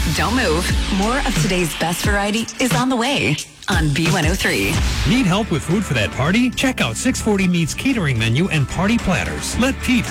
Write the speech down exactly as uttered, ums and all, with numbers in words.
Don't move. More of today's best variety is on the way on B one oh three. Need help with food for that party? Check out six forty Meats catering menu and party platters. Let Pete